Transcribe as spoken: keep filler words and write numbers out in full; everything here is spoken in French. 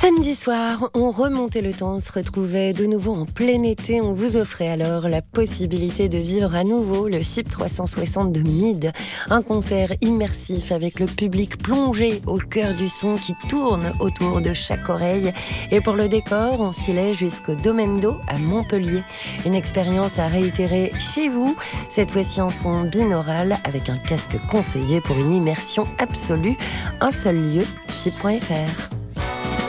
Samedi soir, on remontait le temps, on se retrouvait de nouveau en plein été. On vous offrait alors la possibilité de vivre à nouveau le Chypre trois cent soixante de Mide. Un concert immersif avec le public plongé au cœur du son qui tourne autour de chaque oreille. Et pour le décor, on s'y jusqu'au Domaine d'eau à Montpellier. Une expérience à réitérer chez vous, cette fois-ci en son binaural avec un casque conseillé pour une immersion absolue. Un seul lieu, chypre point f r.